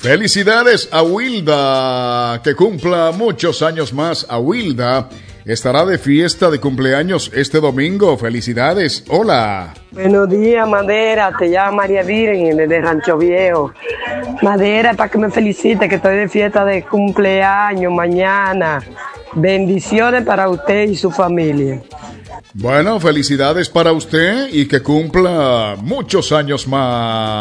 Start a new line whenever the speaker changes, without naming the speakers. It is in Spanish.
Felicidades a Wilda, que cumpla muchos años más. A Wilda estará de fiesta de cumpleaños este domingo. Felicidades. Hola.
Buenos días, Madera. Te llama María Virgen desde Rancho Viejo. Madera, para que me felicite, que estoy de fiesta de cumpleaños mañana. Bendiciones para usted y su familia.
Bueno, felicidades para usted y que cumpla muchos años más.